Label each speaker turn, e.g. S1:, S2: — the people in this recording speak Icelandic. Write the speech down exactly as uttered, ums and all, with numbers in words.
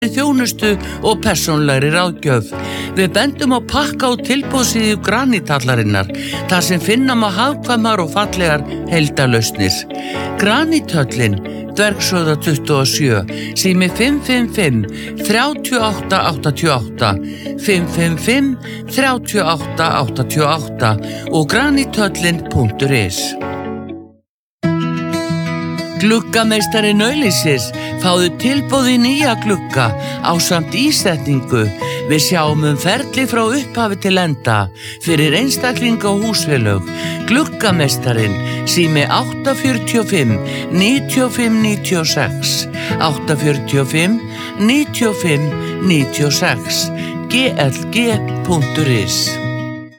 S1: þjónustu og persónulegri ráðgjöf. Við bendum á pakka og tilboðsíðu Graníthallarinnar, þar sem finna má hagkvæmar og fallegar heildarlausnir. Graníthöllin, Dvergshöfða tuttugu og sjö, sími fimm fimm fimm, þrjú átta átta átta, fimm fimm fimm, þrjú átta átta átta og graníthöllin punktur is. Gluggameistari Nauðlýsis, fáðu tilboð í nýja glugga ásamt ísetningu. Við sjáum um ferli frá upphafi til enda fyrir einstaklinga og húsfélög. Gluggameistarinn, sími átta fjögur fimm, níu fimm níu sex, átta fjögur fimm, níu fimm níu sex, g l g punktur is.